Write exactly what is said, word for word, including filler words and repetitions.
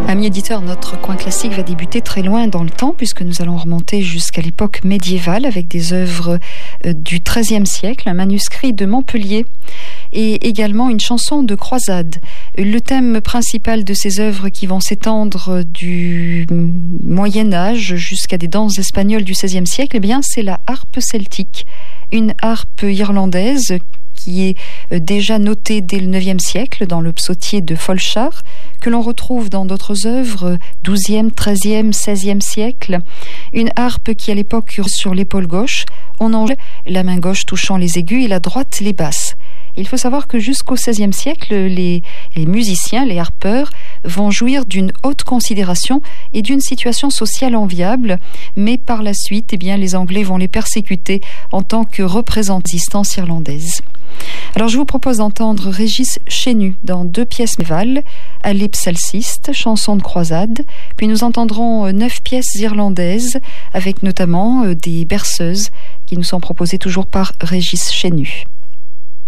Amis éditeurs, notre coin classique va débuter très loin dans le temps puisque nous allons remonter jusqu'à l'époque médiévale avec des œuvres du treizième siècle, un manuscrit de Montpellier et également une chanson de croisade. Le thème principal de ces œuvres qui vont s'étendre du Moyen-Âge jusqu'à des danses espagnoles du seizième siècle, eh bien, c'est la harpe celtique, une harpe irlandaise qui est déjà notée dès le neuvième siècle dans le psautier de Folchar, que l'on retrouve dans d'autres œuvres douzième, treizième, seizième siècle. Une harpe qui à l'époque sur l'épaule gauche, on en la main gauche touchant les aigus et la droite les basses. Il faut savoir que jusqu'au seizième siècle, les, les musiciens, les harpeurs, vont jouir d'une haute considération et d'une situation sociale enviable, mais par la suite, eh bien, les Anglais vont les persécuter en tant que représentants de résistance irlandaise. Alors je vous propose d'entendre Régis Chénu dans deux pièces médiévales, Allée psalciste, chanson de croisade, puis nous entendrons neuf pièces irlandaises avec notamment des berceuses qui nous sont proposées toujours par Régis Chénu.